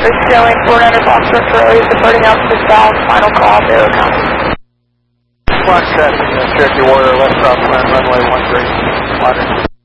showing 400 Foxtrot Charlie is departing out to the south, final call, Barrow County. Squawk 7, Cherokee Warrior, left south, runway 13, modern.